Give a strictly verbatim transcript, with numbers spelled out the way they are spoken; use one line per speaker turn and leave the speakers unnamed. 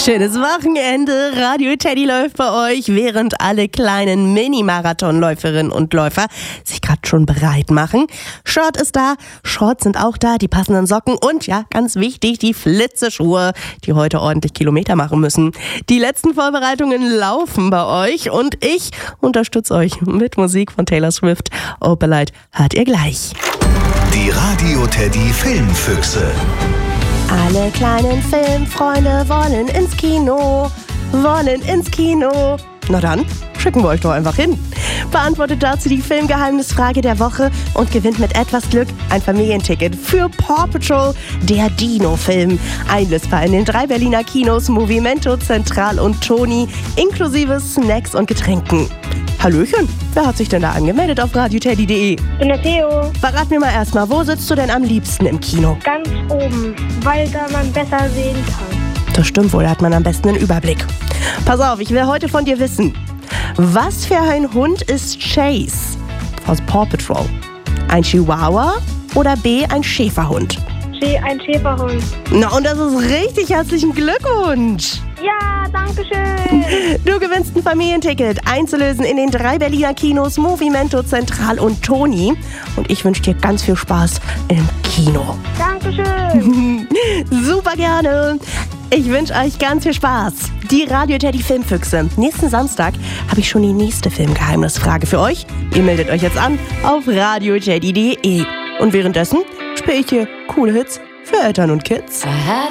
Schönes Wochenende. Radio Teddy läuft bei euch, während alle kleinen Mini-Marathonläuferinnen und Läufer sich gerade schon bereit machen. Shirt ist da, Shorts sind auch da, die passenden Socken und ja, ganz wichtig, die Flitzeschuhe, die heute ordentlich Kilometer machen müssen. Die letzten Vorbereitungen laufen bei euch und ich unterstütze euch mit Musik von Taylor Swift. Opalite hört ihr gleich.
Die Radio Teddy Filmfüchse.
Alle kleinen Filmfreunde wollen ins Kino, wollen ins Kino. Na dann, schicken wir euch doch einfach hin. Beantwortet dazu die Filmgeheimnisfrage der Woche und gewinnt mit etwas Glück ein Familienticket für Paw Patrol, der Dino-Film. Einlösbar in den drei Berliner Kinos Movimento, Zentral und Toni, inklusive Snacks und Getränken. Hallöchen, wer hat sich denn da angemeldet auf radioteddy punkt de?
Ich bin der Theo.
Verrat mir mal erstmal, wo sitzt du denn am liebsten im Kino?
Ganz oben, weil da man besser sehen kann.
Das stimmt wohl, da hat man am besten einen Überblick. Pass auf, ich will heute von dir wissen, was für ein Hund ist Chase aus Paw Patrol? Ein Chihuahua oder B, ein Schäferhund?
Ein Schäferhund.
Na, und das ist richtig, herzlichen Glückwunsch.
Ja, danke schön.
Du gewinnst ein Familienticket, einzulösen in den drei Berliner Kinos Movimento, Zentral und Toni. Und ich wünsche dir ganz viel Spaß im Kino.
Dankeschön.
Super gerne. Ich wünsche euch ganz viel Spaß. Die Radio Teddy Filmfüchse. Nächsten Samstag habe ich schon die nächste Filmgeheimnisfrage für euch. Ihr meldet euch jetzt an auf radioteddy punkt de. Und währenddessen spiele ich hier coole Hits für Eltern und Kids.